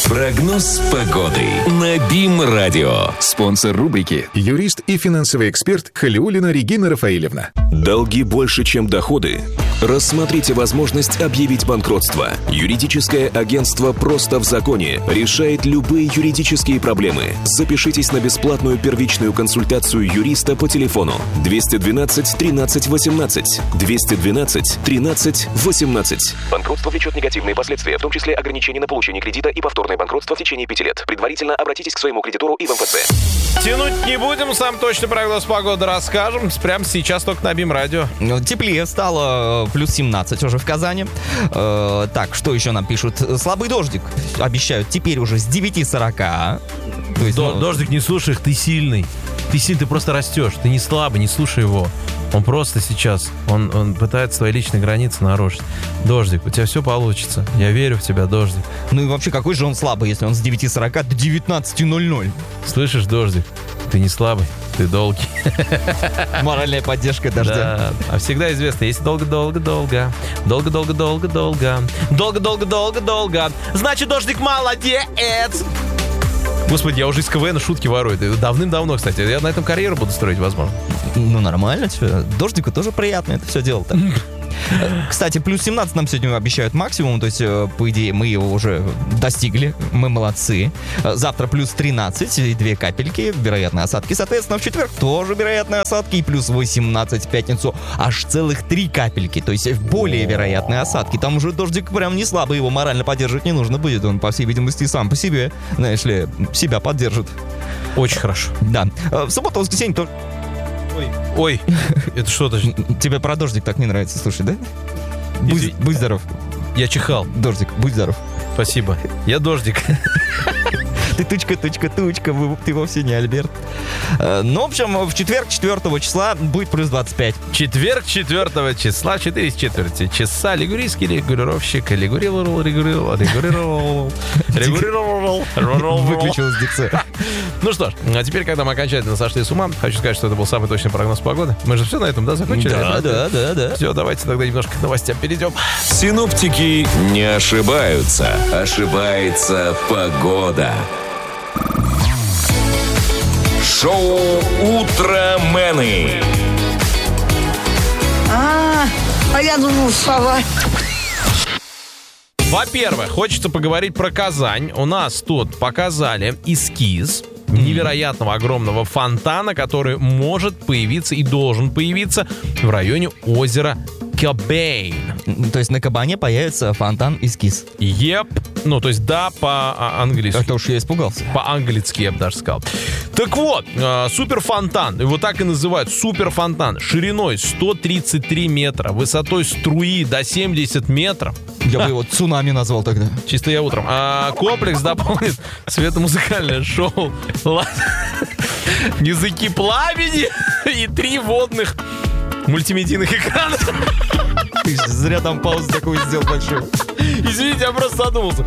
Прогноз погоды на БИМ-радио. Спонсор рубрики — юрист и финансовый эксперт Халиуллина Регина Рафаэлевна. Долги больше, чем доходы? Рассмотрите возможность объявить банкротство. Юридическое агентство «Просто в законе» решает любые юридические проблемы. Запишитесь на бесплатную первичную консультацию юриста по телефону 212 13 18. 212 13 18. Банкротство влечет негативные последствия, в том числе ограничения на получение кредита и повторное банкротство в течение 5 лет. Предварительно обратитесь к своему кредитору и в МФЦ. Тянуть не будем, сам точно прогноз погоды расскажем. Прямо сейчас только на БИМ-радио. Теплее стало, плюс 17 уже в Казани. Так, что еще нам пишут? Слабый дождик обещают теперь уже с 9:40. То есть, Дождик, не слушай их, ты сильный. Ты просто растешь, ты не слабый, не слушай его. Он просто сейчас, он пытается свои личные границы нарушить. Дождик, у тебя все получится. Я верю в тебя, Дождик. Ну и вообще, какой же он слабый, если он с 9:40 до 19:00? Слышишь, Дождик, ты не слабый, ты долгий. Моральная поддержка дождя. Да. А всегда известно, если долго-долго-долго, долго-долго-долго-долго, долго-долго-долго-долго, значит, Дождик молодец! Господи, я уже из КВН шутки ворую. Давным-давно, кстати. Я на этом карьеру буду строить, возможно. Ну, нормально. Дождику тоже приятно это все делать. Кстати, плюс 17 нам сегодня обещают максимум. То есть, по идее, мы его уже достигли. Мы молодцы. Завтра плюс 13 и 2 капельки. Вероятные осадки. Соответственно, в четверг тоже вероятные осадки. И плюс 18 в пятницу. Аж целых 3 капельки. То есть, более вероятные осадки. Там уже дождик прям не слабый. Его морально поддерживать не нужно будет. Он, по всей видимости, сам по себе, знаешь ли, себя поддержит. Очень хорошо. Да. В субботу, воскресенье тоже. Ой, это что-то... Тебе про дождик так не нравится, слушай, да? Будь здоров. Я чихал. Дождик, будь здоров. Спасибо. Я Дождик. Ты тучка, ты вовсе не Альберт. Ну, в общем, в четверг, 4 числа будет плюс 25. Четверг, 4 числа, 4/4 часа. Лигурийский регулировщик регулировал. Выключилась дикция. Ну что ж, а теперь, когда мы окончательно сошли с ума, хочу сказать, что это был самый точный прогноз погоды. Мы же все на этом, да, закончили? Да. Все, давайте тогда немножко к новостям перейдем. Синоптики не ошибаются. Ошибается погода. Шоу «Утромены». А я думал, сова. Во-первых, хочется поговорить про Казань. У нас тут показали эскиз невероятного огромного фонтана, который может появиться и должен появиться в районе озера Кабейн. То есть на Кабане появится фонтан-эскиз. Еп. Ну, то есть да, по-английски. Это уж я испугался. По-английски я бы даже сказал. Так вот, суперфонтан, его так и называют, суперфонтан, шириной 133 метра, высотой струи до 70 метров. Я бы его цунами назвал тогда. Чисто я утром. Комплекс дополнит светомузыкальное шоу «Языки пламени» и 3 водных мультимедийных экрана. Ты зря там паузу такую сделал большую. Извините, я просто задумался.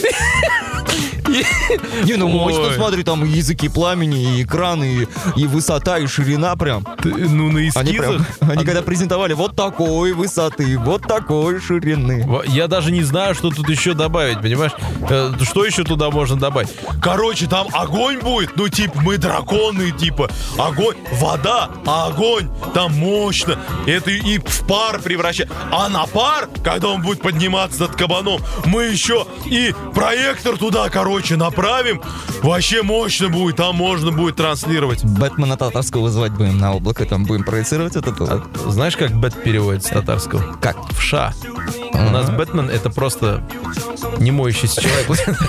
Не, ну мощно, смотри, там языки пламени, и экраны, и высота, и ширина прям. Ну, на эскизах. Они когда презентовали вот такой высоты, вот такой ширины. Я даже не знаю, что тут еще добавить, понимаешь? Что еще туда можно добавить? Короче, там огонь будет, ну, типа, мы драконы, типа, огонь, вода, огонь, там мощно. Это и в пар превращает. А на пар, когда он будет подниматься над кабаном, мы еще и проектор туда, короче, направим. Вообще мощно будет, там можно будет транслировать. Бэтмена татарского вызывать будем на облако, там будем проецировать это тоже. Знаешь, как Бэт переводится с татарского? Как? Вша. У нас Бэтмен — это просто не моющийся человек.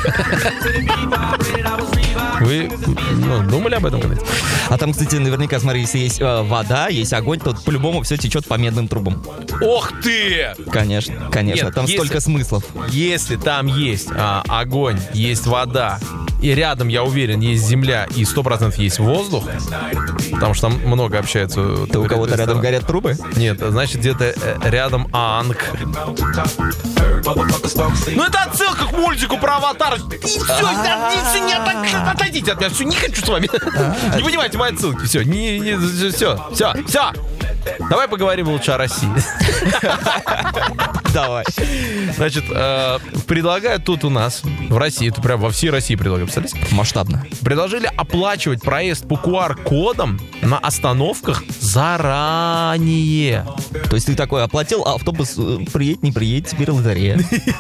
Вы думали об этом когда-нибудь? А там, кстати, наверняка, смотри, если есть вода, есть огонь, то по-любому все течет по медным трубам. Ох ты! Конечно, Нет, там столько смыслов. Если там есть огонь, есть вода, и рядом, я уверен, есть земля и 100% есть воздух, потому что там много общаются. То у кого-то рядом горят трубы? Нет, значит, где-то рядом Анг. Ну, это отсылка к мультику про Аватар. Все, отойдите от меня. Все, не хочу с вами. Не понимаете мои отсылки. Все, все. Давай поговорим лучше о России. Давай. Значит, предлагают тут у нас, в России, это прям во всей России предлагают, представляете? Масштабно. Предложили оплачивать проезд по QR-кодам на остановках заранее. То есть ты такой оплатил, а автобус приедет, не приедет, теперь лотерея.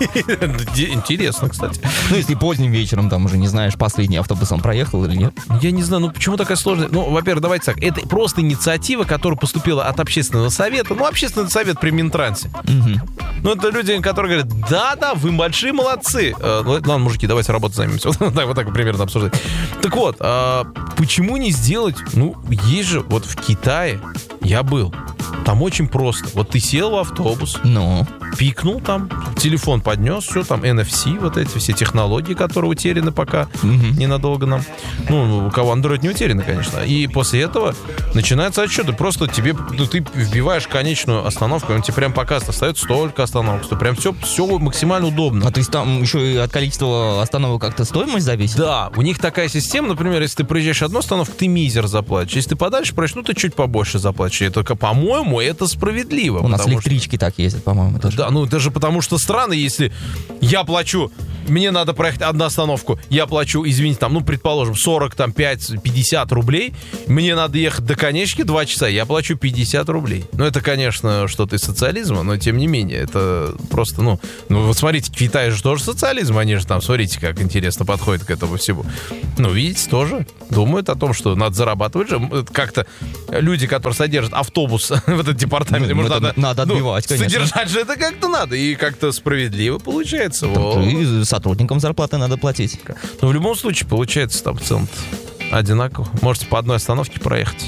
Интересно, кстати. Ну, если поздним вечером, там уже не знаешь, последний автобус он проехал или нет. Я не знаю, ну почему такая сложность? Ну, во-первых, давайте так. Это просто инициатива, которая поступила от общественного совета. Ну, общественный совет при Минтрансе. Ну, это люди, которые говорят, да-да, вы большие молодцы. Ладно, мужики, давайте работу займемся. Вот так примерно обсуждать. Так вот, почему не сделать... Ну, есть же, вот в Китае я был. Там очень просто. Вот ты сел в автобус, пикнул там, телефон поднес, все там, NFC, вот эти все технологии, которые утеряны пока ненадолго нам. Ну, у кого Android не утеряны, конечно. И после этого начинается отсчет. И просто тебе, ты вбиваешь конечную остановку, он тебе прям показывает, остается столько остановок, что прям все максимально удобно. А то есть там еще и от количества остановок как-то стоимость зависит? Да, у них такая система, например, если ты проезжаешь одну остановку, ты мизер заплатишь. Если ты подальше проезжаешь, ну ты чуть побольше заплатишь. И только, по-моему, это справедливо. У нас электрички так ездят, по-моему, тоже. Да, ну даже потому что странно, если я плачу, мне надо проехать одну остановку, я плачу, извините, там, ну, предположим, 45-50 рублей, мне надо ехать до конечки 2 часа, я плачу 50 рублей. Ну, это, конечно, что-то из социализма, но, тем не менее, это просто, ну вот смотрите, Китай же тоже социализм, они же там, смотрите, как интересно подходят к этому всему. Ну, видите, тоже думают о том, что надо зарабатывать же. Как-то люди, которые содержат автобус в этот департамент, надо отбивать, конечно. Содержать же это как-то надо, и как-то справедливо получается. И сотрудникам зарплаты надо платить. Но в любом случае получается там в целом одинаково. Можете по одной остановке проехать.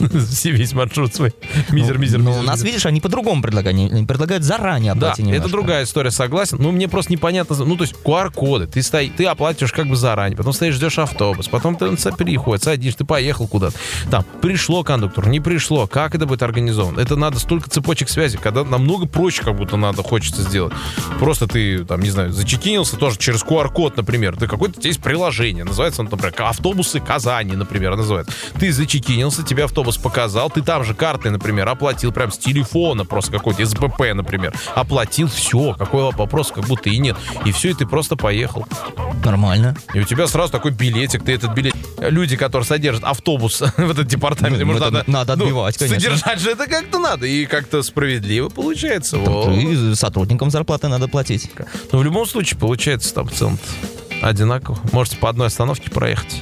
Весь маршрут свой. Мизер. Ну, у нас, видишь, они по-другому предлагают. Они предлагают заранее оплатить немножко. Это другая история, согласен. Ну, мне просто непонятно. Ну, то есть QR-коды. Ты оплатишь как бы заранее. Потом стоишь, ждешь автобус. Потом ты переходишь, садишь, ты поехал куда-то. Там, пришло кондуктор, не пришло. Как это будет организовано? Это надо столько цепочек связи, когда намного проще как будто хочется сделать. Просто ты, там, не знаю, зачекинился тоже через QR-код, например. Ты какое-то есть приложение. Называется, например, автобусы Казани, например, называется. Ты зачекинился, тебе автобус показал, ты там же картой, например, оплатил прям с телефона, просто какой-то СБП, например, оплатил, все, какой вопрос, как будто и нет. И все, и ты просто поехал. Нормально. И у тебя сразу такой билетик, ты этот билет... Люди, которые содержат автобус в этот департамент, надо отбивать, конечно. Содержать же это как-то надо, и как-то справедливо получается. И сотрудникам зарплаты надо платить. Но в любом случае получается там в целом одинаково. Можете по одной остановке проехать.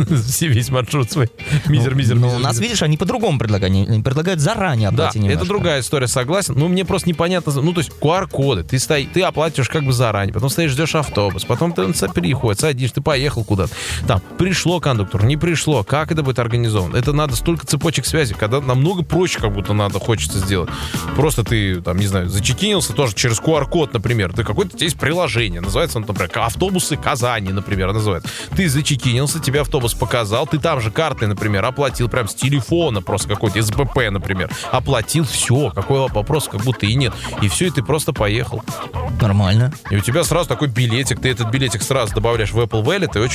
Весь маршрут свой. Мизер. Но у нас, видишь, они по-другому предлагают. Они предлагают заранее оплатить немножко. Это другая история, согласен. Ну, мне просто непонятно. Ну, то есть QR-коды. Ты оплатишь как бы заранее. Потом стоишь, ждешь автобус. Потом ты переходишь, садишь, ты поехал куда-то. Там, пришло кондуктор, не пришло. Как это будет организовано? Это надо столько цепочек связи, когда намного проще как будто хочется сделать. Просто ты, там, не знаю, зачекинился тоже через QR-код, например. Ты какое-то есть приложение. Называется, например, автобусы Казани, например, называется. Ты зачекинился, тебе автобус показал, ты там же картой, например, оплатил прям с телефона, просто какой-то СБП, например, оплатил, все, какой вопрос, как будто и нет. И все, и ты просто поехал. Нормально. И у тебя сразу такой билетик, ты этот билетик сразу добавляешь в Apple Wallet, и